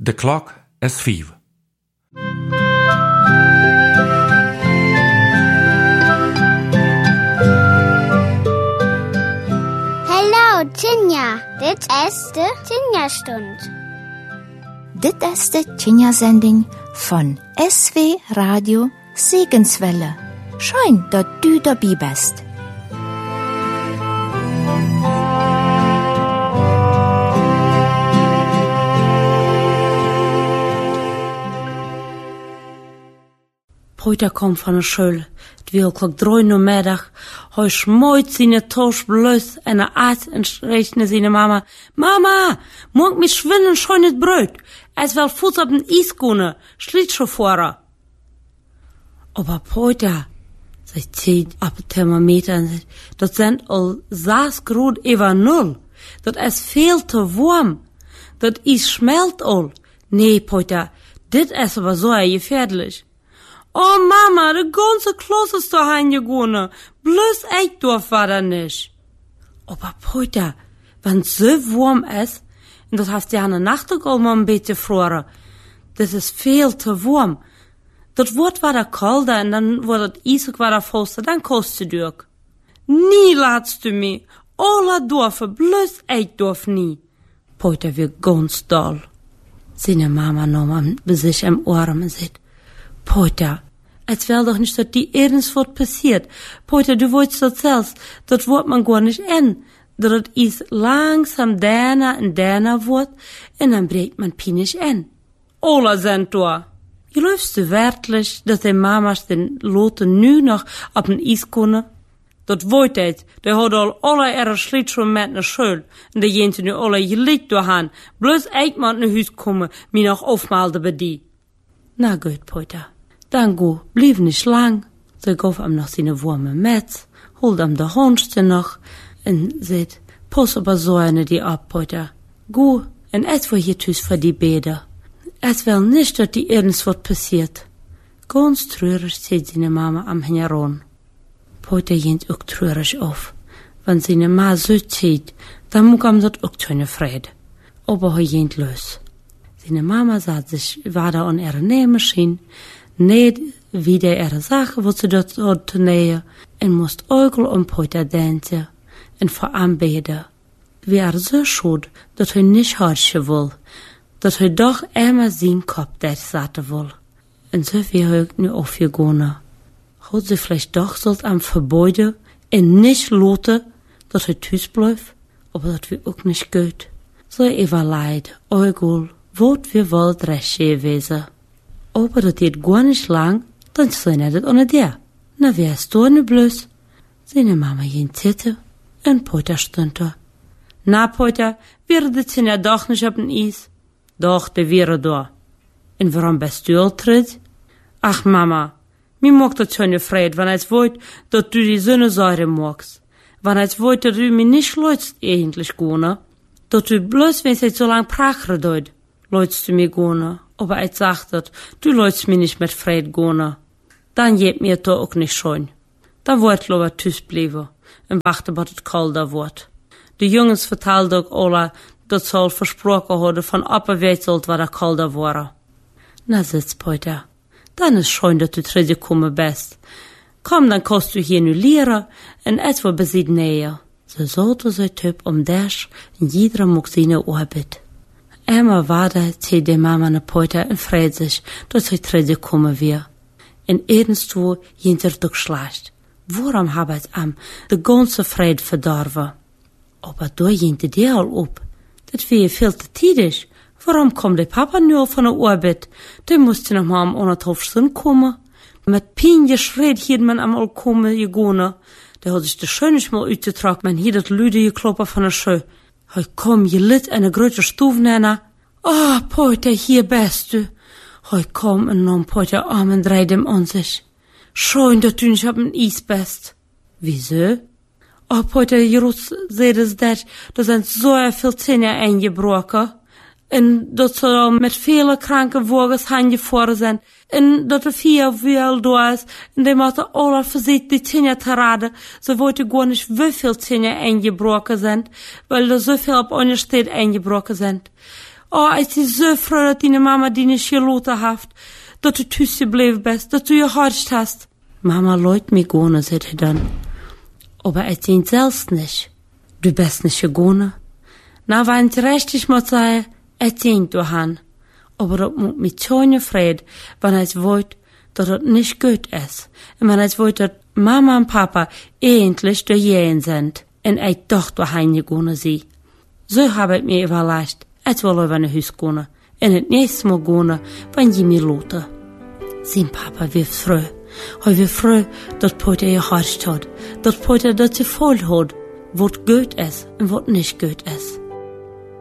De klok is 5. Hallo, Tinja. Dit is de Tinja-Stund. Dit is de Tinja-Sending von SW Radio Segenswelle. Schön, dass du dabei bist. Heute komt van de school. Het wil klok 3 uur middag. Hij schmoeit zijn toos bloos en hij aat en schreeuwt naar zijn mama. Mama, moet mich schwinnen schon het brood. Es will voet op den ijs kunnen. Schliet schon voren. Aber heute, zij zieht op het thermometer en zegt, dat zijn al 6 Grad über 0. Dat is veel te warm. Dat ijs schmelt al. Nee, Peter, dit is aber so gefährlich. Oh Mama, de ganze Klasse ist da heimgegangen. Bloß ich darf war nicht. Aber Peter, wenn es so warm ist, und das hast du ja eine Nachtigall mal ein bisschen gefroren, das ist viel zu warm. Das wird wieder kalter und dann wird das Eis wieder fester, dann kostet du durch. Nie lässt du mich. Alle dürfen, bloß ich darf nie. Peter wird ganz doll. Seine Mama nahm sich am Arm und sagt, Peter, es will doch nicht, dass die irgendwas wird passiert. Peter, du wolltest das selbst. Das wird man gar nicht an. Das ist langsam deiner und deiner wird, und dann bringt man Pinisch an. Alle sind da. Glaubst du wirklich, dass die Mamas den Loten nu noch auf den Eis können? Das wollte ich. Die hat alle ihre Schlittschuhe mit nach Schule. Und die gehen nu alle gelegt dahin. Bloß ich muss nach Hause kommen, mich noch aufmelden bei die. Na gut, Peter. Dann go, blieb nicht lang. Sie gab ihm noch seine warme Metz, holt ihm der Hornste noch und sagt, pass aber so eine die ab, Peter. Go, und es war hier tüß für die Bäder. Es will nicht, dass die irgendwas wird passiert. Ganz traurig zieht seine Mama am heran. Peter geht auch traurig auf. Wenn seine Ma so zieht, dann muss ihm das auch keine Freude. Aber er geht los. Seine Mama saß sich weiter an ihrer Nähmaschine, näht wieder ihre Sache, was sie dort hat zu nähen, und musst Äugel um Peter denken und vor allem beten. Wie so schuld, dass nicht harschen will, dass doch immer seinen Kopf der satte will. Und so wie nu aufgegangen. Hat sie vielleicht doch sollt am Verbeude und nicht loten, dass Tüß bleibt, aber das wird auch nicht gut. So leid, Äugel, wird wir wohl recht gewesen. Aber das geht gar nicht lang, dann sind das ohne dir. Na, wer ist da ne bloß? Seine Mama ging zitten und Peter stand da. Na, Peter, wäre das ja doch nicht auf dem Eis? Doch, der wäre da. Und warum bist du alt? Ach, Mama, mir mag das schon nicht freut, wenn es wollt, dass du die Sonnensäure magst. Wenn es wollt, dass du mich nicht läutst eigentlich gehen, dass du bloß, wenn es so lang prachre deut, läutst du mir gehen. Aber ich sagte, du läutst mir nicht mit Freude gehen. Dann geht mir da auch nicht schön. Da wird lieber tüß bleiben und warten, bis es kalter wird. Die Jungs vertelten auch alle, dass sie versprochen haben, von abwärts sollte, was kalter war. Na, sitz, Peter. Dann ist schön, dass du drin gekommen bist. Komm, dann kannst du hier nu lehren und etwa besieht näher. So sollte sie Typ Dash und jeder mag seine Arbeit. Immer weiter zieht die Mama nach Peter und freut sich, dass sie drin kommen wird. Und irgendwo geht er doch schlecht. Warum habe ich am die ganze Freude verdorben? Aber da geht die all ab. Das wäre viel zu tidig. Warum kommt der Papa nur von der Arbeit? Der musste noch mal um 1,5 Stunden kommen. Mit Pinje schreit hier man am kommen gegangen. Der hat sich das schön nicht mal ausgetragen. Man hier das Lüde gekloppt von der Schule. Hij kom je lid en een grote stoef nemen. Oh, Peter, hier bist du. Hij kom en nam Peter arm en draaide hem an sich. Schön, dass du nicht auf dem Eis bist. Wieso? Oh, Peter, Jerus, seht es dat sind so viel Zähne eingebrochen. En dat ze al met vele kranke wogens aangevoerd zijn. En dat er 4 wel door is. En die moeten alle verzet die Zähne te raden. Ze weten gar nicht, wieviel Zähne eingebrochen sind. Weil da so viel auf einer Stadt eingebrochen sind. het is zo froh dat die mama die niet gelaten heeft, dat du thuis gebleven bist, dat du je hart hast. Mama leut mich gone, sagt er dann. Aber es sind selbst nicht. Du bist nicht gegangen. Na, wenn ich richtig muss sagen, es sind du han. Aber das muss mich schon freut, wenn ich wollt, dass es nicht gut ist. Und wenn ich wollt, dass Mama und Papa endlich daheim sind. Und ich doch daheim gegangen sie. So habe ich mir überlegt, ich will über ein Haus gehen. Und das nächste Mal gehen, wenn ich mich lote. Sein Papa wird froh. Er wird froh, dass Peter ihr Hart hat. Dass Peter das voll hat, was gut ist und was nicht gut ist.